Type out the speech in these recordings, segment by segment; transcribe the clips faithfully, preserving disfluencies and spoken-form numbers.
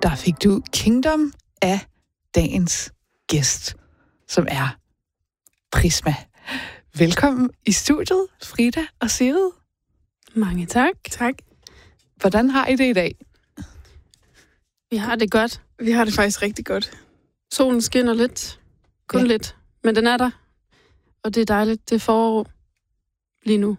der fik du Kingdom af dagens gæst, som er Prisma. Velkommen i studiet, Frida og Sigrid. Mange tak. Tak. Hvordan har I det i dag? Vi har det godt. Vi har det faktisk rigtig godt. Solen skinner lidt. Kun ja. lidt. Men den er der. Og det er dejligt. Det er forår lige nu.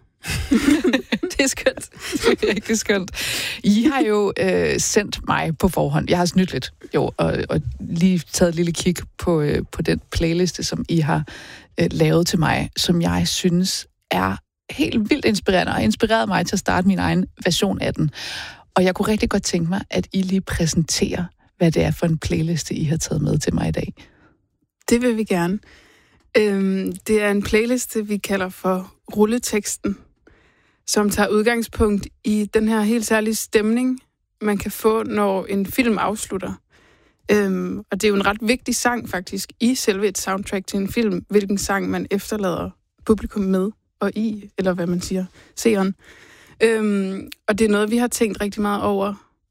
Det er skønt. Det er rigtig skønt. I har jo øh, sendt mig på forhånd. Jeg har snydt lidt, jo, og, og lige taget et lille kig på, øh, på den playliste, som I har øh, lavet til mig, som jeg synes er helt vildt inspirerende, og inspireret mig til at starte min egen version af den. Og jeg kunne rigtig godt tænke mig, at I lige præsenterer, hvad det er for en playliste, I har taget med til mig i dag. Det vil vi gerne. Øhm, det er en playliste, vi kalder for Rulleteksten, som tager udgangspunkt i den her helt særlige stemning, man kan få, når en film afslutter. Øhm, og det er jo en ret vigtig sang faktisk i selve et soundtrack til en film, hvilken sang man efterlader publikum med og i, eller hvad man siger, seeren. Øhm, og det er noget, vi har tænkt rigtig meget over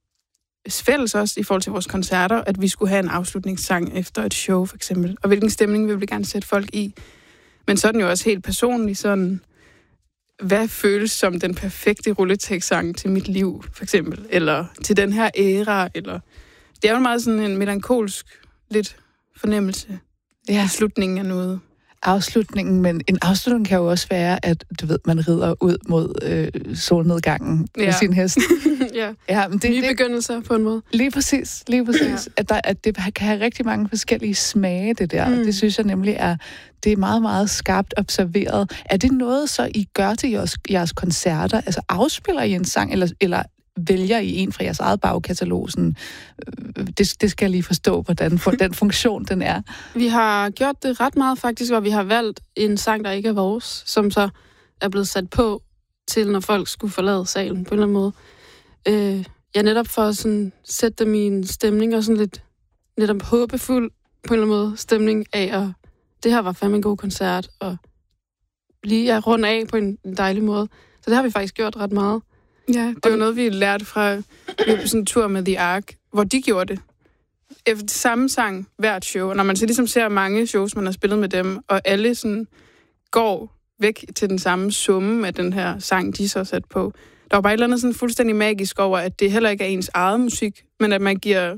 fælles også i forhold til vores koncerter, at vi skulle have en afslutningssang efter et show, for eksempel. Og hvilken stemning vil vi gerne sætte folk i. Men så er den jo også helt personlig, sådan, hvad føles som den perfekte rulletekst-sang til mit liv, for eksempel, eller til den her æra, eller... Det er jo meget sådan en melankolsk lidt fornemmelse ja. i slutningen af noget. Afslutningen, men en afslutning kan jo også være, at du ved, man rider ud mod øh, solnedgangen på ja. sin hest. ja. ja men det, Nye det, begyndelser på en måde. Lige præcis, lige præcis. Ja. At, der, at det kan have rigtig mange forskellige smage, det der. Mm. Det synes jeg nemlig er, det er meget, meget skarpt observeret. Er det noget, så I gør til jeres, jeres koncerter? Altså afspiller I en sang, eller, eller vælger I en fra jeres eget bagkatalog? Sådan, det, det skal jeg lige forstå, hvordan for, den funktion den er. Vi har gjort det ret meget faktisk, hvor vi har valgt en sang, der ikke er vores, som så er blevet sat på til, når folk skulle forlade salen på en eller anden måde. Øh, ja, netop for at sådan, sætte dem i en stemning, og sådan lidt netop håbefuld på en eller anden måde stemning af, og det her var fandme en god koncert, og lige at runde af på en dejlig måde. Så det har vi faktisk gjort ret meget. Ja, det var noget, vi lærte fra, vi var på sådan en tur med The Ark, hvor de gjorde det. Efter samme sang hvert show, og når man så ligesom ser mange shows, man har spillet med dem, og alle sådan går væk til den samme summe af den her sang, de så sat på. Der var bare et eller andet sådan fuldstændig magisk over, at det heller ikke er ens eget musik, men at man giver,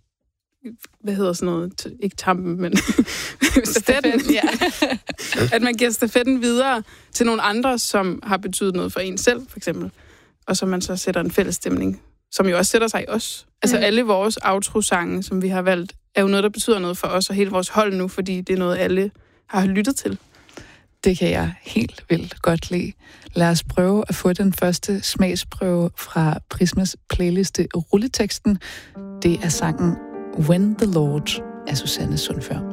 hvad hedder sådan noget, ikke tampen, men stafetten, ja. At man giver stafetten videre til nogle andre, som har betydet noget for en selv, for eksempel. Og så man så sætter en fælles stemning, som jo også sætter sig i os. Altså mm. alle vores outro-sange, som vi har valgt, er jo noget, der betyder noget for os og hele vores hold nu, fordi det er noget, alle har lyttet til. Det kan jeg helt vildt godt lide. Lad os prøve at få den første smagsprøve fra Prismas playliste Rulleteksten. Det er sangen When the Lord af Susanne Sundfør.